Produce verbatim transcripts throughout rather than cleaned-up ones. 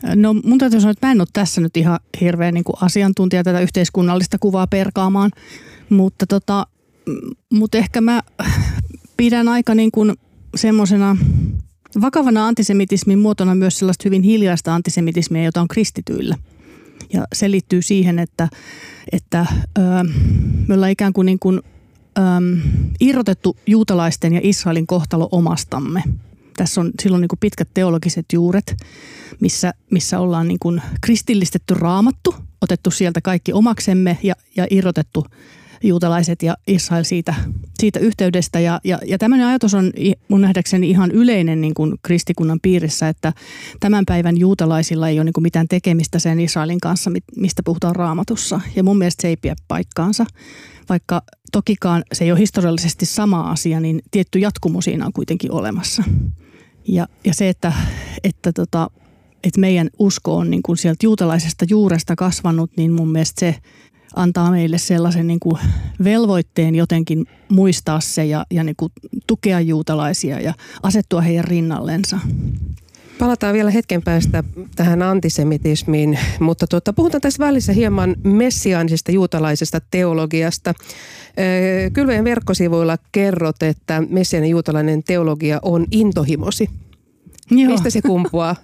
No mun täytyy sanoa, että mä en ole tässä nyt ihan hirveän niin kuin asiantuntija tätä yhteiskunnallista kuvaa perkaamaan, mutta tota, mut ehkä mä pidän aika niin kuin semmoisena vakavana antisemitismin muotona myös sellaista hyvin hiljaista antisemitismia, jota on kristityillä. Ja se liittyy siihen, että, että öö, me ollaan ikään kuin, niin kuin öö, irrotettu juutalaisten ja Israelin kohtalo omastamme. Tässä on silloin niin kuin pitkät teologiset juuret, missä, missä ollaan niin kuin kristillistetty Raamattu, otettu sieltä kaikki omaksemme ja, ja irrotettu juutalaiset ja Israel siitä, siitä yhteydestä. Ja, ja, ja tämmöinen ajatus on mun nähdäkseni ihan yleinen niin kuin kristikunnan piirissä, että tämän päivän juutalaisilla ei ole niin kuin mitään tekemistä sen Israelin kanssa, mistä puhutaan Raamatussa. Ja mun mielestä se ei pidä paikkaansa. Vaikka tokikaan se ei ole historiallisesti sama asia, niin tietty jatkumo siinä on kuitenkin olemassa. Ja, ja se, että, että, tota, että meidän usko on niin kuin sieltä juutalaisesta juuresta kasvanut, niin mun mielestä se antaa meille sellaisen niin kuin velvoitteen jotenkin muistaa se ja, ja niin kuin tukea juutalaisia ja asettua heidän rinnallensa. Palataan vielä hetken päästä tähän antisemitismiin, mutta tuota, puhutaan tässä välissä hieman messiaanisesta juutalaisesta teologiasta. Kylväjän verkkosivuilla kerrot, että messiaaninen juutalainen teologia on intohimosi. Joo. Mistä se kumpuaa?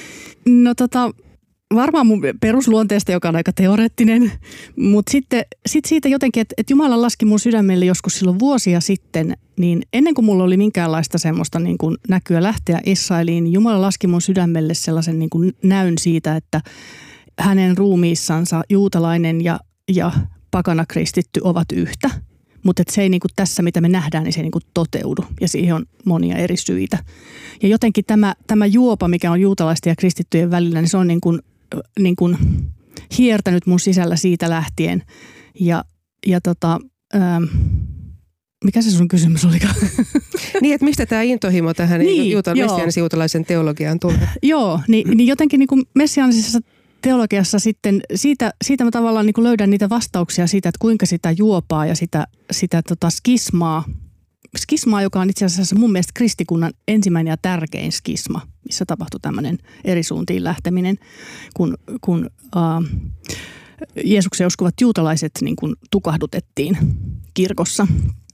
No tota... Varmaan mun perusluonteesta, joka on aika teoreettinen, mutta sitten sit siitä jotenkin, että, että Jumala laski mun sydämelle joskus silloin vuosia sitten, niin ennen kuin mulla oli minkäänlaista semmoista niin kuin näkyä lähteä Israeliin, niin Jumala laski mun sydämelle sellaisen niin kuin näyn siitä, että hänen ruumiissansa juutalainen ja, ja pakana kristitty ovat yhtä. Mutta se ei niin kuin tässä, mitä me nähdään, niin se ei niin kuin toteudu ja siihen on monia eri syitä. Ja jotenkin tämä, tämä juopa, mikä on juutalaisten ja kristittyjen välillä, niin se on niin kuin niin kuin hiertänyt mun sisällä siitä lähtien. Ja, ja tota, ähm, mikä se sun kysymys olikaan? Niin, että mistä tämä intohimo tähän niin, juuta, messiaanisen juutalaisen teologiaan tulee? Joo, niin, niin jotenkin niin kuin messiaanisessa teologiassa sitten, siitä, siitä mä tavallaan niin kuin löydän niitä vastauksia siitä, että kuinka sitä juopaa ja sitä, sitä tota skismaa, skismaa, joka on itse asiassa mun mielestä kristikunnan ensimmäinen ja tärkein skisma, missä tapahtui tämmöinen eri suuntiin lähteminen, kun, kun äh, Jeesuksen uskovat juutalaiset niin kuin tukahdutettiin kirkossa.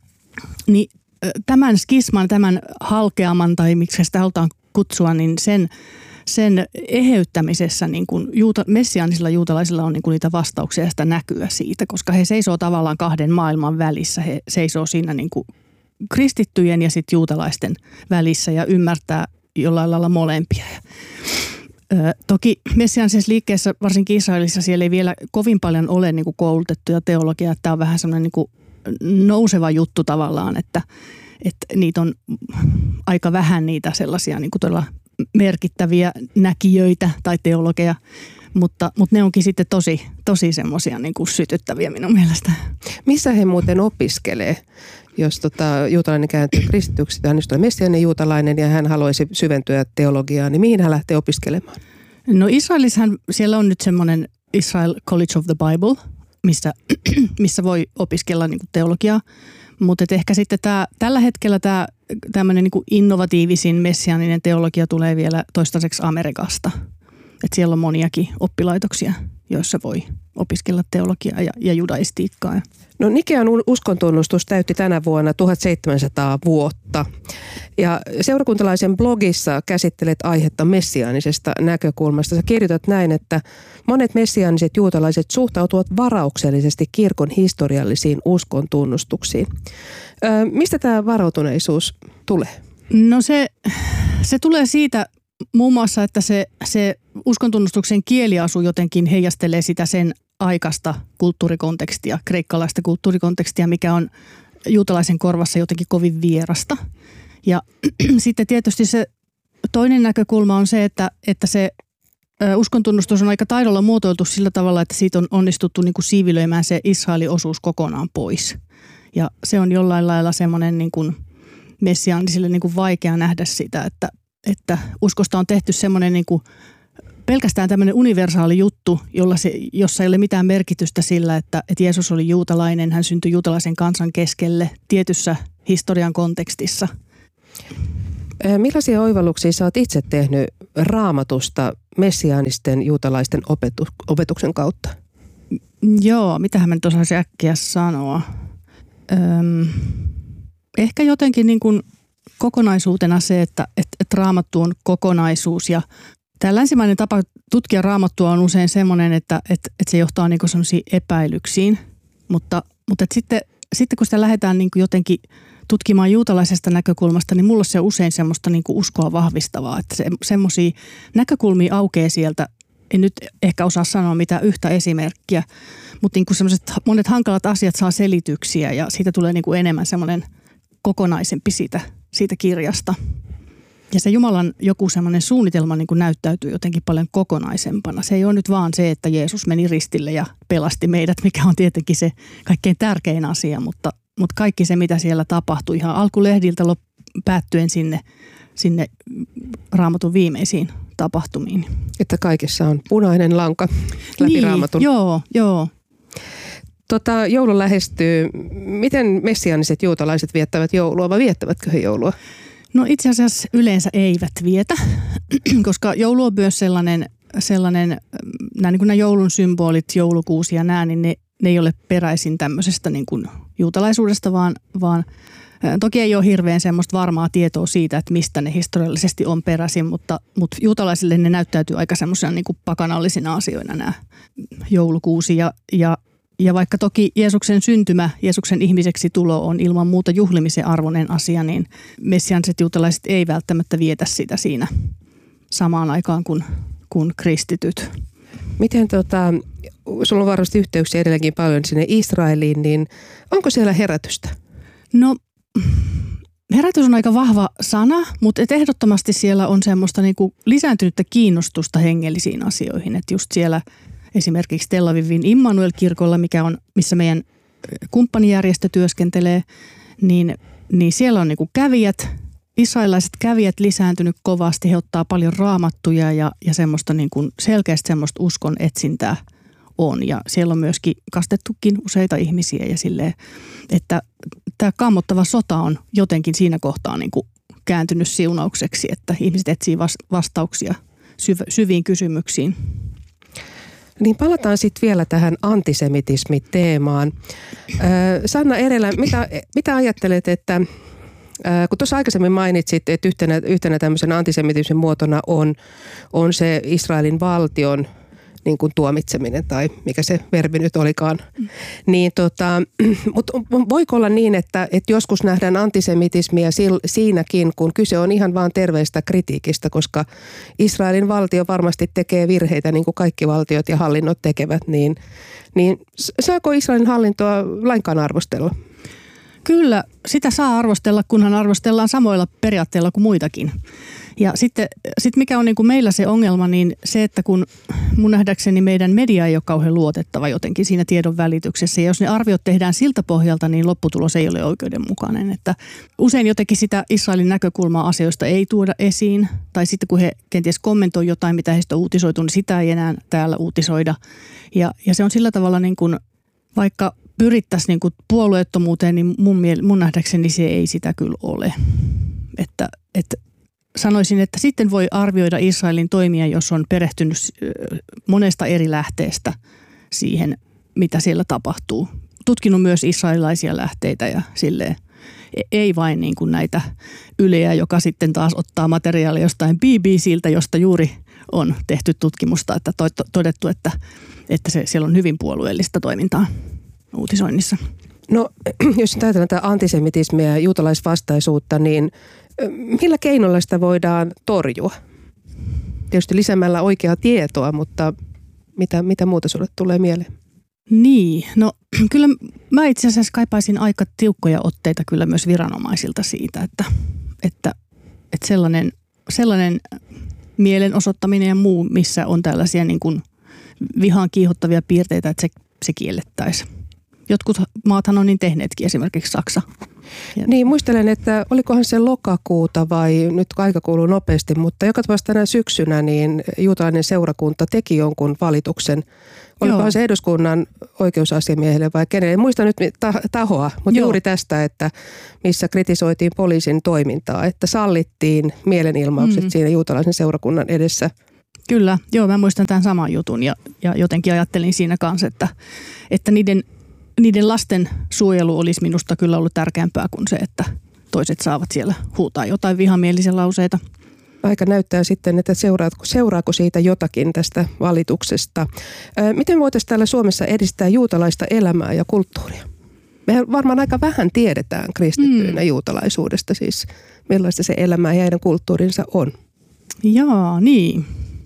Niin äh, tämän skisman, tämän halkeaman tai miksi sitä halutaan kutsua, niin sen, sen eheyttämisessä niin kuin juuta, messiaanisilla juutalaisilla on niin kuin niitä vastauksia ja sitä näkyä siitä, koska he seisoo tavallaan kahden maailman välissä. He seisoo siinä niin kuin kristittyjen ja sitten juutalaisten välissä ja ymmärtää jollain lailla molempia. Ö, toki messiaanisessa liikkeessä, varsinkin Israelissa, siellä ei vielä kovin paljon ole niin kuin koulutettuja teologiaa. Tämä on vähän semmoinen niin kuin nouseva juttu tavallaan, että, että niitä on aika vähän niitä sellaisia niin kuin todella merkittäviä näkijöitä tai teologeja, mutta, mutta ne onkin sitten tosi, tosi semmoisia niin kuin sytyttäviä minun mielestä. Missä he muuten opiskelee? Jos tota, juutalainen kääntyy kristityksi, hänestä on messiaaninen juutalainen ja hän haluaisi syventyä teologiaan, niin mihin hän lähtee opiskelemaan? No Israelissahan siellä on nyt semmoinen Israel College of the Bible, missä, missä voi opiskella niin kuin teologiaa, mutta ehkä sitten tämä, tällä hetkellä tämä tämmöinen niin kuin innovatiivisin messiaaninen teologia tulee vielä toistaiseksi Amerikasta. Että siellä on moniakin oppilaitoksia, joissa voi opiskella teologiaa ja, ja judaistiikkaa. No Nikean uskontunnustus täytti tänä vuonna tuhatseitsemänsataa vuotta. Ja seurakuntalaisen blogissa käsittelet aihetta messiaanisesta näkökulmasta. Sä kirjoitat näin, että monet messiaaniset juutalaiset suhtautuvat varauksellisesti kirkon historiallisiin uskontunnustuksiin. Ö, mistä tämä varautuneisuus tulee? No se, se tulee siitä muun muassa, että se, se uskontunnustuksen kieliasu jotenkin heijastelee sitä sen aikaista kulttuurikontekstia, kreikkalaista kulttuurikontekstia, mikä on juutalaisen korvassa jotenkin kovin vierasta. Ja sitten tietysti se toinen näkökulma on se, että, että se uskontunnustus on aika taidolla muotoiltu sillä tavalla, että siitä on onnistuttu niin kuin siivilöimään se Israelin osuus kokonaan pois. Ja se on jollain lailla semmoinen niin kuin messiaanisille niin kuin vaikea nähdä sitä, että, että uskosta on tehty semmoinen niin kuin pelkästään tämmöinen universaali juttu, jolla se, jossa ei ole mitään merkitystä sillä, että, että Jeesus oli juutalainen, hän syntyi juutalaisen kansan keskelle tietyssä historian kontekstissa. Millaisia oivalluksia sä oot itse tehnyt Raamatusta messiaanisten juutalaisten opetu, opetuksen kautta? Joo, mitähän mä nyt osaisin äkkiä sanoa. Öm, ehkä jotenkin niin kuin kokonaisuutena se, että et, et Raamattu on kokonaisuus. Ja tämä länsimainen tapa tutkia Raamattua on usein semmoinen, että et, et se johtaa niin kuin semmoisiin epäilyksiin. Mutta, mutta et sitten, sitten kun sitä lähdetään niin kuin jotenkin tutkimaan juutalaisesta näkökulmasta, niin mulla se on usein semmoista niin kuin uskoa vahvistavaa. Että se, semmoisia näkökulmia aukeaa sieltä. En nyt ehkä osaa sanoa mitään yhtä esimerkkiä, mutta niin kuin semmoiset monet hankalat asiat saa selityksiä ja siitä tulee niin kuin enemmän semmoinen kokonaisempi siitä, siitä kirjasta. Ja se Jumalan joku semmoinen suunnitelma niin kuin näyttäytyy jotenkin paljon kokonaisempana. Se ei ole nyt vaan se, että Jeesus meni ristille ja pelasti meidät, mikä on tietenkin se kaikkein tärkein asia, mutta, mutta kaikki se, mitä siellä tapahtui ihan alkulehdiltä päättyen sinne, sinne Raamatun viimeisiin tapahtumiin. Että kaikessa on punainen lanka läpi niin, Raamatun. Joo, joo. Tota, joulu lähestyy. Miten messiaaniset juutalaiset viettävät joulua vai viettävätkö he joulua? No itse asiassa yleensä eivät vietä, koska joulu on myös sellainen, sellainen nämä, niin kuin nämä joulun symbolit, joulukuusi ja nämä, niin ne, ne ei ole peräisin tämmöisestä niin kuin juutalaisuudesta, vaan, vaan toki ei ole hirveän semmoista varmaa tietoa siitä, että mistä ne historiallisesti on peräisin, mutta, mutta juutalaisille ne näyttäytyy aika semmoisena niin kuin pakanallisina asioina nämä joulukuusi. Ja, ja, ja vaikka toki Jeesuksen syntymä, Jeesuksen ihmiseksi tulo on ilman muuta juhlimisen arvoinen asia, niin messiaaniset juutalaiset ei välttämättä vietä sitä siinä samaan aikaan kuin, kuin kristityt. Miten tota, sulla on varmasti yhteyksiä edelleenkin paljon sinne Israeliin, niin onko siellä herätystä? No herätys on aika vahva sana, mutta et ehdottomasti siellä on semmoista niinku lisääntynyttä kiinnostusta hengellisiin asioihin. Että just siellä esimerkiksi Tel Avivin Immanuel-kirkolla, mikä on, missä meidän kumppanijärjestö työskentelee, niin, niin siellä on niinku kävijät, israelilaiset kävijät lisääntynyt kovasti. He ottaa paljon raamattuja ja, ja semmoista niinku selkeästi semmoista uskon etsintää on. Ja siellä on myöskin kastettukin useita ihmisiä ja silleen, että tämä kammottava sota on jotenkin siinä kohtaa niin kuin kääntynyt siunaukseksi, että ihmiset etsii vastauksia syv- syviin kysymyksiin. Niin palataan sitten vielä tähän antisemitismi-teemaan. Sanna Erelä, mitä, mitä ajattelet, että kun tuossa aikaisemmin mainitsit, että yhtenä, yhtenä tämmöisen antisemitismin muotona on, on se Israelin valtion niin kuin tuomitseminen tai mikä se verbi nyt olikaan. Mm. Niin tota, mutta voiko olla niin, että, että joskus nähdään antisemitismiä siinäkin, kun kyse on ihan vaan terveestä kritiikistä, koska Israelin valtio varmasti tekee virheitä niin kuin kaikki valtiot ja hallinnot tekevät, niin, niin saako Israelin hallintoa lainkaan arvostella? Kyllä, sitä saa arvostella, kunhan arvostellaan samoilla periaatteilla kuin muitakin. Ja sitten sit mikä on niin kuin meillä se ongelma, niin se, että kun mun nähdäkseni meidän media ei ole kauhean luotettava jotenkin siinä tiedon välityksessä. Ja jos ne arviot tehdään siltä pohjalta, niin lopputulos ei ole oikeudenmukainen. Että usein jotenkin sitä Israelin näkökulmaa asioista ei tuoda esiin. Tai sitten kun he kenties kommentoi jotain, mitä heistä on uutisoitu, niin sitä ei enää täällä uutisoida. Ja, ja se on sillä tavalla niin kuin, vaikka pyrittäisiin niin kuin puolueettomuuteen, niin mun, mun nähdäkseni se ei sitä kyllä ole. Että, että sanoisin, että sitten voi arvioida Israelin toimia, jos on perehtynyt monesta eri lähteestä siihen, mitä siellä tapahtuu. Tutkinut myös israelilaisia lähteitä ja silleen, ei vain niin kuin näitä Yleä, joka sitten taas ottaa materiaalia jostain B B C:ltä, josta juuri on tehty tutkimusta, että todettu, että, että se, siellä on hyvin puolueellista toimintaa uutisoinnissa. No, jos ajatellaan tätä antisemitismiä ja juutalaisvastaisuutta, niin millä keinoilla sitä voidaan torjua? Tietysti lisäämällä oikeaa tietoa, mutta mitä, mitä muuta sulle tulee mieleen? Niin, no kyllä mä itse asiassa kaipaisin aika tiukkoja otteita kyllä myös viranomaisilta siitä, että, että, että sellainen, sellainen mielenosoittaminen ja muu, missä on tällaisia niin kuin vihaan kiihottavia piirteitä, että se, se kiellettäisiin. Jotkut maathan on niin tehneetkin, esimerkiksi Saksa. Niin, muistelen, että olikohan se lokakuuta vai nyt aika kuluu nopeasti, mutta joka tapauksessa tänä syksynä niin juutalainen seurakunta teki jonkun valituksen. Olikohan Joo. se eduskunnan oikeusasiamiehelle vai kenelle? En muista nyt tahoa, mutta Joo. juuri tästä, että missä kritisoitiin poliisin toimintaa, että sallittiin mielenilmaukset mm. siinä juutalaisen seurakunnan edessä. Kyllä, joo, mä muistan tämän saman jutun ja, ja jotenkin ajattelin siinä kanssa, että, että niiden, niiden lasten suojelu olisi minusta kyllä ollut tärkeämpää kuin se, että toiset saavat siellä huutaa jotain vihamielisiä lauseita. Aika näyttää sitten, että seuraako, seuraako siitä jotakin tästä valituksesta. Miten voitaisiin täällä Suomessa edistää juutalaista elämää ja kulttuuria? Me varmaan aika vähän tiedetään kristittyinä mm. juutalaisuudesta, siis millaista se elämä ja heidän kulttuurinsa on. Jaa, niin.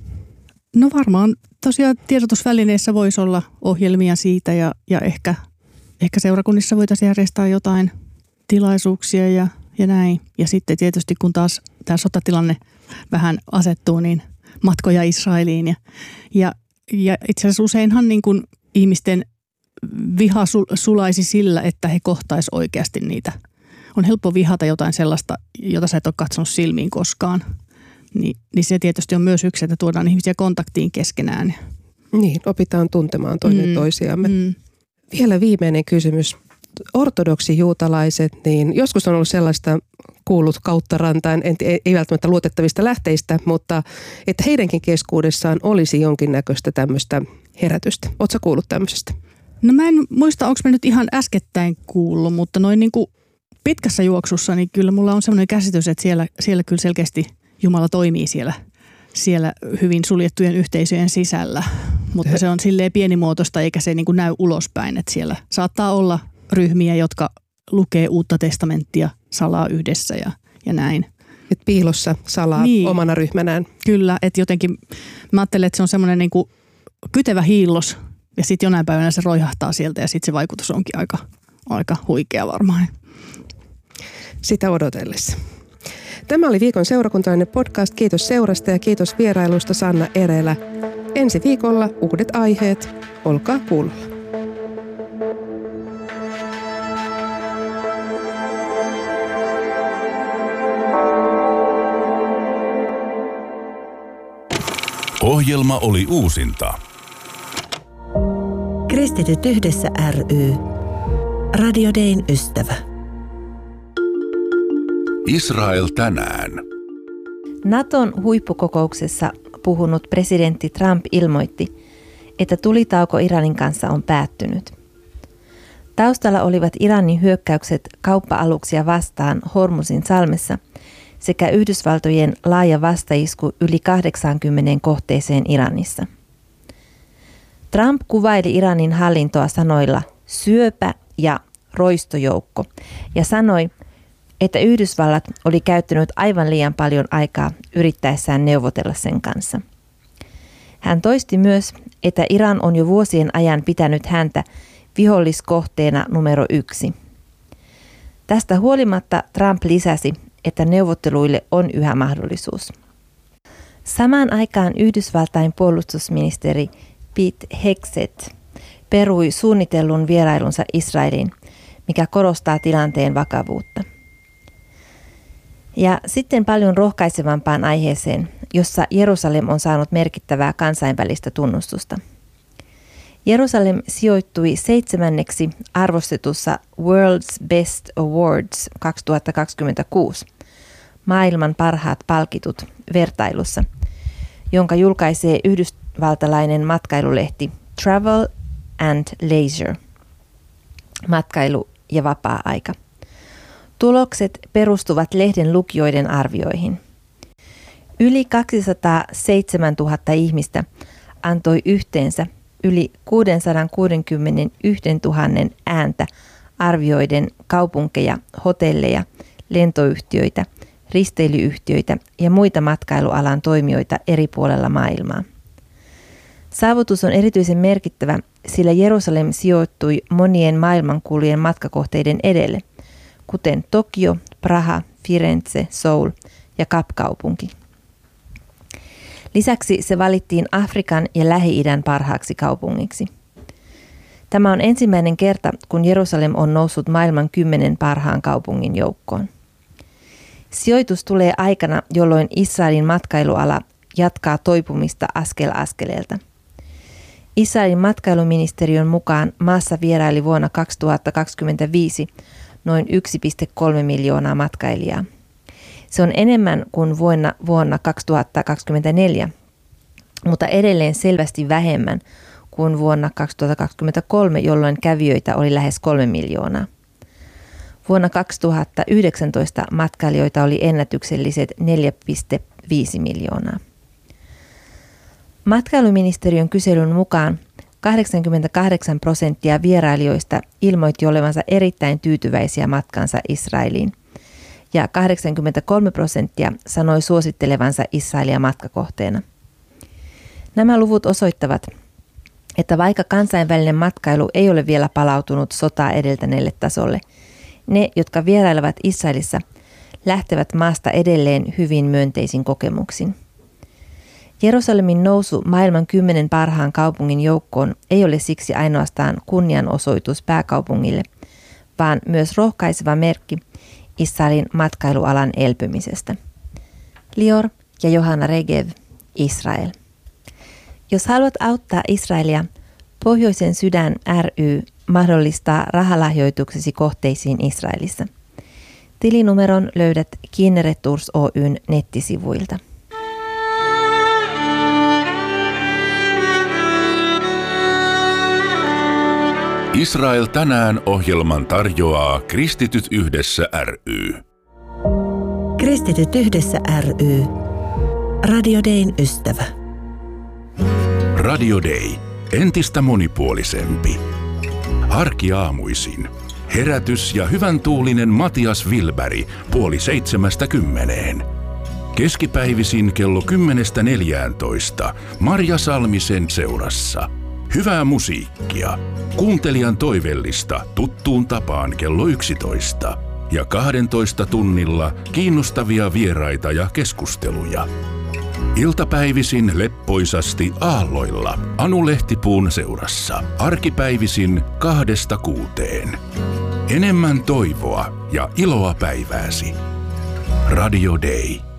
No varmaan tosiaan tiedotusvälineissä voisi olla ohjelmia siitä ja, ja ehkä, ehkä seurakunnissa voitaisiin järjestää jotain tilaisuuksia ja, ja näin. Ja sitten tietysti kun taas tämä sotatilanne vähän asettuu, niin matkoja Israeliin. Ja, ja, ja itse asiassa useinhan niin kuin ihmisten viha sulaisi sillä, että he kohtaisi oikeasti niitä. On helppo vihata jotain sellaista, jota sä et ole katsonut silmiin koskaan. Niin, niin se tietysti on myös yksi, että tuodaan ihmisiä kontaktiin keskenään. Niin, opitaan tuntemaan toinen mm, toisiamme. Mm. Vielä viimeinen kysymys. Ortodoksijuutalaiset, niin joskus on ollut sellaista kuullut kautta rantain, ei, ei välttämättä luotettavista lähteistä, mutta että heidänkin keskuudessaan olisi jonkinnäköistä tämmöistä herätystä. Ootko sä kuullut tämmöisestä? No mä en muista, onko mä nyt ihan äskettäin kuullut, mutta noin niin kuin pitkässä juoksussa, niin kyllä mulla on semmoinen käsitys, että siellä, siellä kyllä selkeästi Jumala toimii siellä, siellä hyvin suljettujen yhteisöjen sisällä, mutta se on silleen pienimuotoista eikä se niin kuin näy ulospäin, että siellä saattaa olla ryhmiä, jotka lukee Uutta testamenttia salaa yhdessä ja, ja näin. Et piilossa salaa niin, omana ryhmänään. Kyllä, että jotenkin mä ajattelen, että se on semmoinen niin kuin kytevä hiillos ja sitten jonain päivänä se roihahtaa sieltä ja sitten se vaikutus onkin aika, aika huikea varmaan. Sitä odotellessa. Tämä oli viikon seurakuntalainen podcast. Kiitos seurasta ja kiitos vierailusta Sanna Erelä. Ensi viikolla uudet aiheet. Olkaa kuulolla. Ohjelma oli uusinta. Kristityt yhdessä ry. Radio Dayn ystävä. Israel tänään. Naton huippukokouksessa puhunut presidentti Trump ilmoitti, että tulitauko Iranin kanssa on päättynyt. Taustalla olivat Iranin hyökkäykset kauppa-aluksia vastaan Hormuzin salmessa sekä Yhdysvaltojen laaja vastaisku yli kahdeksankymmentä kohteeseen Iranissa. Trump kuvaili Iranin hallintoa sanoilla syöpä ja roistojoukko ja sanoi, että Yhdysvallat oli käyttänyt aivan liian paljon aikaa yrittäessään neuvotella sen kanssa. Hän toisti myös, että Iran on jo vuosien ajan pitänyt häntä viholliskohteena numero yksi. Tästä huolimatta Trump lisäsi, että neuvotteluille on yhä mahdollisuus. Samaan aikaan Yhdysvaltain puolustusministeri Pete Hegseth perui suunnitellun vierailunsa Israeliin, mikä korostaa tilanteen vakavuutta. Ja sitten paljon rohkaisevampaan aiheeseen, jossa Jerusalem on saanut merkittävää kansainvälistä tunnustusta. Jerusalem sijoittui seitsemänneksi arvostetussa World's Best Awards kaksituhattakaksikymmentäkuusi, maailman parhaat palkitut vertailussa, jonka julkaisee yhdysvaltalainen matkailulehti Travel and Leisure, matkailu ja vapaa-aika. Tulokset perustuvat lehden lukijoiden arvioihin. Yli kaksisataaseitsemäntuhatta ihmistä antoi yhteensä yli kuusisataakuusikymmentäyksituhatta ääntä arvioiden kaupunkeja, hotelleja, lentoyhtiöitä, risteilyyhtiöitä ja muita matkailualan toimijoita eri puolella maailmaa. Saavutus on erityisen merkittävä, sillä Jerusalem sijoittui monien maailmankuulujen matkakohteiden edelle, kuten Tokio, Praha, Firenze, Seoul ja Kapkaupunki. Lisäksi se valittiin Afrikan ja Lähi-idän parhaaksi kaupungiksi. Tämä on ensimmäinen kerta, kun Jerusalem on noussut maailman kymmenen parhaan kaupungin joukkoon. Sijoitus tulee aikana, jolloin Israelin matkailuala jatkaa toipumista askel askeleelta. Israelin matkailuministeriön mukaan maassa vieraili vuonna kaksituhattakaksikymmentäviisi noin yksi pilkku kolme miljoonaa matkailijaa. Se on enemmän kuin vuonna, vuonna kaksituhattakaksikymmentäneljä, mutta edelleen selvästi vähemmän kuin vuonna kaksituhattakaksikymmentäkolme, jolloin kävijöitä oli lähes kolme miljoonaa. Vuonna kaksituhattayhdeksäntoista matkailijoita oli ennätykselliset neljä pilkku viisi miljoonaa. Matkailuministeriön kyselyn mukaan kahdeksankymmentäkahdeksan prosenttia vierailijoista ilmoitti olevansa erittäin tyytyväisiä matkansa Israeliin ja kahdeksankymmentäkolme prosenttia sanoi suosittelevansa Israelia matkakohteena. Nämä luvut osoittavat, että vaikka kansainvälinen matkailu ei ole vielä palautunut sotaa edeltäneelle tasolle, ne, jotka vierailevat Israelissa, lähtevät maasta edelleen hyvin myönteisin kokemuksin. Jerusalemin nousu maailman kymmenen parhaan kaupungin joukkoon ei ole siksi ainoastaan kunnianosoitus pääkaupungille, vaan myös rohkaiseva merkki Israelin matkailualan elpymisestä. Lior ja Johanna Regev, Israel. Jos haluat auttaa Israelia, Pohjoisen sydän ry mahdollistaa rahalahjoituksesi kohteisiin Israelissa. Tilinumeron löydät Kinneret Tours Oy:n nettisivuilta. Israel tänään -ohjelman tarjoaa Kristityt yhdessä ry. Kristityt yhdessä ry. Radio Dayn ystävä. Radio Day. Entistä monipuolisempi. Arkiaamuisin. Herätys ja hyvän tuulinen Matias Wilberg puoli seitsemästä kymmeneen. Keskipäivisin kello kymmenestä neljääntoista Marja Salmisen seurassa. Hyvää musiikkia. Kuuntelijan toivellista tuttuun tapaan kello yksitoista. Ja kahdentoista tunnilla kiinnostavia vieraita ja keskusteluja. Iltapäivisin leppoisasti aalloilla Anu Lehtipuun seurassa. Arkipäivisin kahdesta kuuteen. Enemmän toivoa ja iloa päivääsi. Radio Day.